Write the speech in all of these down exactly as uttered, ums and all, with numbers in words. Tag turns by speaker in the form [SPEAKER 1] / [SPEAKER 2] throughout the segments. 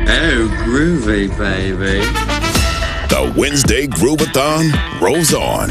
[SPEAKER 1] Oh, groovy, baby.
[SPEAKER 2] The Wednesday Groovathon rolls on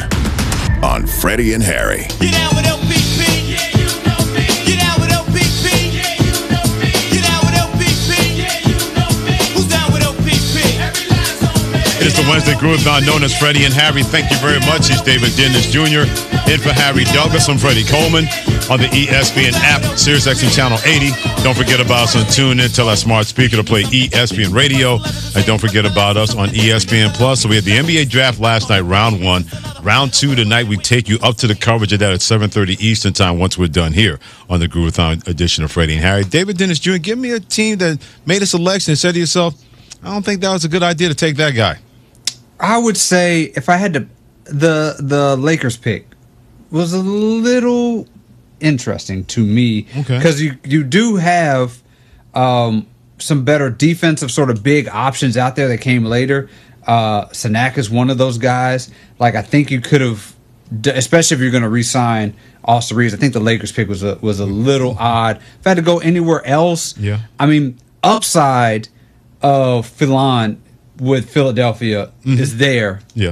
[SPEAKER 2] on Freddie and Harry.
[SPEAKER 3] Get out with L P P. Yeah, you know me. Get out with L P P. Yeah, you know me. Get out with L P P. Yeah, you know me. Who's down with L P P? Every line's on me.
[SPEAKER 4] It is the Wednesday Groovathon known as Freddie and Harry. Thank you very much. He's David Dennis Junior In for Harry Douglas. I'm Freddie Coleman on the E S P N app, SiriusXM Channel eighty. Don't forget about us on TuneIn. Tell our smart speaker to play E S P N Radio. And don't forget about us on E S P N Plus. So we had the N B A draft last night, round one. Round two tonight, we take you up to the coverage of that at seven thirty Eastern time once we're done here on the Groovathon edition of Freddie and Harry. David Dennis Junior, give me a team that made a selection and said to yourself, I don't think that was a good idea to take that guy.
[SPEAKER 5] I would say if I had to, the the Lakers pick was a little interesting to me because
[SPEAKER 4] Okay.
[SPEAKER 5] you you do have um, some better defensive sort of big options out there that came later. Uh, Sanak is one of those guys. Like I think you could have, especially if you're going to re-sign Austin Reeves. I think the Lakers pick was a was a little odd. If I had to go anywhere else,
[SPEAKER 4] Yeah.
[SPEAKER 5] I mean upside of Philan with Philadelphia is there.
[SPEAKER 4] Yeah.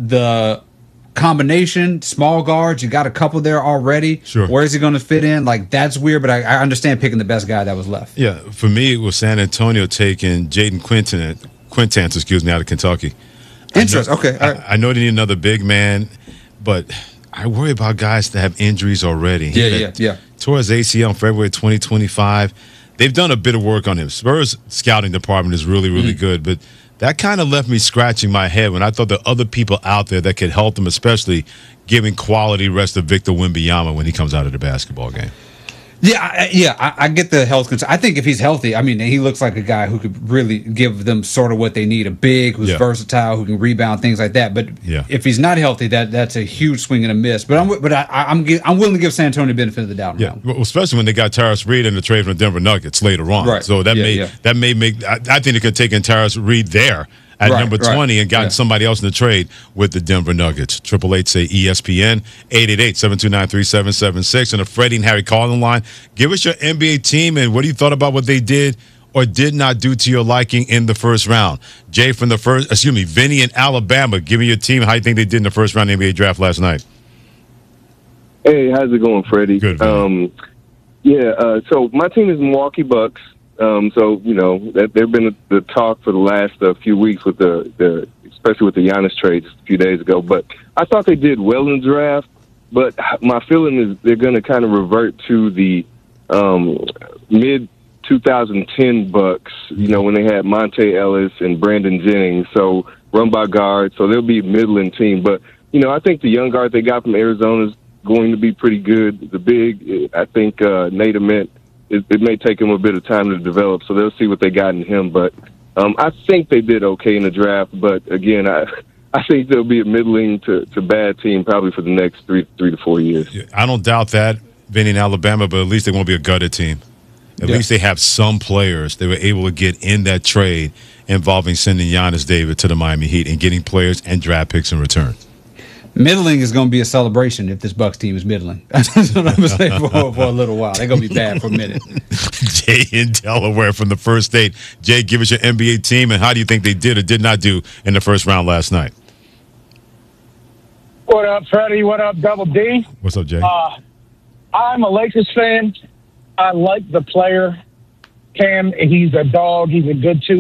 [SPEAKER 5] The combination, small guards, you got a couple there already.
[SPEAKER 4] Sure.
[SPEAKER 5] Where is he going to fit in? Like, that's weird, but I, I understand picking the best guy that was left.
[SPEAKER 4] Yeah, for me, it was San Antonio taking Jaden Quinton, Quintance, excuse me, out of Kentucky.
[SPEAKER 5] Interesting.
[SPEAKER 4] I know,
[SPEAKER 5] Okay. All right.
[SPEAKER 4] I, I know they need another big man, but I worry about guys that have injuries already.
[SPEAKER 5] Yeah,
[SPEAKER 4] He
[SPEAKER 5] yeah,
[SPEAKER 4] had-
[SPEAKER 5] yeah.
[SPEAKER 4] Tore his A C L in February twenty twenty-five. They've done a bit of work on him. Spurs scouting department is really, really
[SPEAKER 5] Mm.
[SPEAKER 4] good, but that kind of left me scratching my head when I thought there were other people out there that could help them, especially giving quality rest to Victor Wembanyama when he comes out of the basketball game.
[SPEAKER 5] Yeah, I, yeah, I, I get the health concern. I think if he's healthy, I mean, he looks like a guy who could really give them sort of what they need: a big, who's
[SPEAKER 4] Yeah.
[SPEAKER 5] versatile, who can rebound, things like that. But
[SPEAKER 4] Yeah.
[SPEAKER 5] if he's not healthy, that that's a huge swing and a miss. But I'm but I, I'm gi- I'm willing to give San Antonio the benefit of the doubt.
[SPEAKER 4] Yeah,
[SPEAKER 5] Now.
[SPEAKER 4] well, especially when they got Tyrus Reed in the trade from the Denver Nuggets later on.
[SPEAKER 5] Right.
[SPEAKER 4] So that
[SPEAKER 5] Yeah,
[SPEAKER 4] may
[SPEAKER 5] yeah.
[SPEAKER 4] that may make I, I think they could take in Tyrus Reed there at
[SPEAKER 5] Right,
[SPEAKER 4] number
[SPEAKER 5] right.
[SPEAKER 4] twenty and gotten
[SPEAKER 5] Yeah.
[SPEAKER 4] somebody else in the trade with the Denver Nuggets. Triple eight say E S P N eight eight eight, seven two nine, three seven seven six and a Freddie and Harry calling line. Give us your N B A team and what do you thought about what they did or did not do to your liking in the first round. Jay from the first, excuse me, Vinny in Alabama. Give me your team. How you think they did in the first round of the N B A draft last night?
[SPEAKER 6] Hey, how's it going, Freddie?
[SPEAKER 4] Good, man.
[SPEAKER 6] Um, yeah, uh, so my team is Milwaukee Bucks. Um, so you know that they've been the talk for the last uh, few weeks with the, the especially with the Giannis trade just a few days ago. But I thought they did well in the draft. But my feeling is they're going to kind of revert to the um, mid twenty ten Bucks. You know when they had Monte Ellis and Brandon Jennings, so run by guard. So they'll be a middling team. But you know I think the young guard they got from Arizona is going to be pretty good. The big, I think uh, Nate Ament. It, it may take him a bit of time to develop, so they'll see what they got in him. But um, I think they did okay in the draft. But again, I I think they'll be a middling to, to bad team probably for the next three three to four years.
[SPEAKER 4] I don't doubt that, Vinny in Alabama, but at least they won't be a gutted team. At
[SPEAKER 5] Yeah.
[SPEAKER 4] least they have some players they were able to get in that trade involving sending Giannis David to the Miami Heat and getting players and draft picks in return.
[SPEAKER 5] Middling is going to be a celebration if this Bucks team is middling. That's what I'm going to say for, for a little while. They're going to be bad for a minute.
[SPEAKER 4] Jay in Delaware from the first date. Jay, give us your N B A team, and how do you think they did or did not do in the first round last night?
[SPEAKER 7] What up, Freddie? What up, Double D?
[SPEAKER 4] What's up, Jay?
[SPEAKER 7] Uh, I'm a Lakers fan. I like the player, Cam. He's a dog. He's a good two